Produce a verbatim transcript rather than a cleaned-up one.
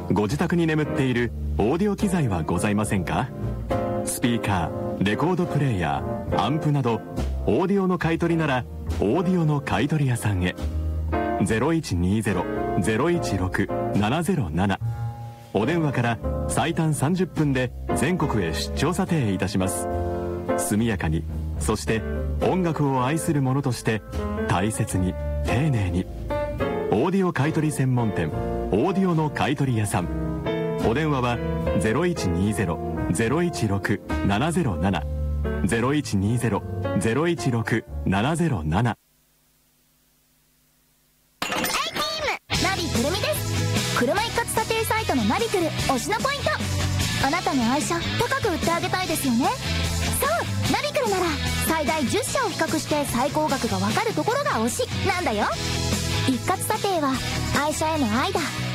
ご自宅に眠っているオーディオ機材はございませんか？スピーカー、レコードプレーヤー、アンプなどオーディオの買い取りならオーディオの買取屋さんへ。 ゼロいちにゼロ ゼロいちろく ななゼロなな、お電話から最短さんじゅっぷんで全国へ出張査定いたします。速やかに、そして音楽を愛する者として大切に丁寧に。オーディオ買取専門店オーディオの買取屋さん。お電話は ゼロいちにゼロ ゼロいちろく ななゼロなな ゼロいちにゼロ ゼロいちろく ななゼロなな。 ナビくるみです。車一括査定サイトのナビくる推しのポイント。あなたの愛車高く売ってあげたいですよね。そうナビくるなら最大じゅっしゃを比較して最高額がわかるところが推しなんだよ。一括査定は愛車への愛だ。